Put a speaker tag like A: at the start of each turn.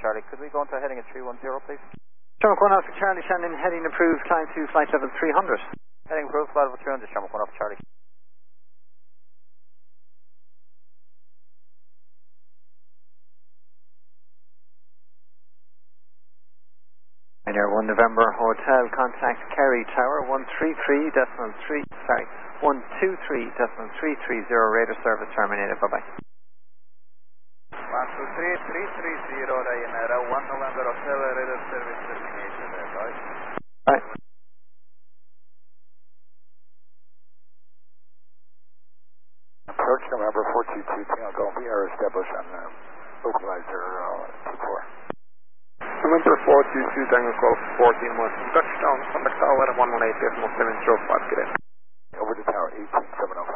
A: Charlie. Could we go into heading at 310, please?
B: Shamrock 1 Alpha Charlie, Shannon, heading approved, climb to flight level 300.
A: Heading approved, flight level 300, Shamrock 1 Alpha Charlie.
B: Ryanair 1 November Hotel, contact Kerry Tower 123.33, radar service terminated, bye-bye.
A: 123.330, Ryanair 1 November Hotel, radar service terminated, bye.
B: Bye.
C: Approach November 422 Tango, we are established on localizer T4.
D: November 422 Tango Golf 14-1, touchdown, contact tower 118.705, get in.
C: Over to tower 18705.